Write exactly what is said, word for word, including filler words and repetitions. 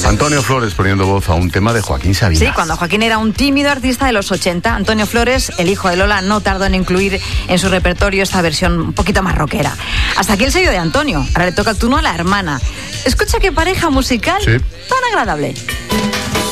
Antonio Flores poniendo voz a un tema de Joaquín Sabina. Sí, cuando Joaquín era un tímido artista de los ochenta, Antonio Flores, el hijo de Lola, no tardó en incluir en su repertorio esta versión un poquito más rockera. Hasta aquí el sello de Antonio. Ahora le toca el turno a la hermana. Escucha qué pareja musical sí. tan agradable.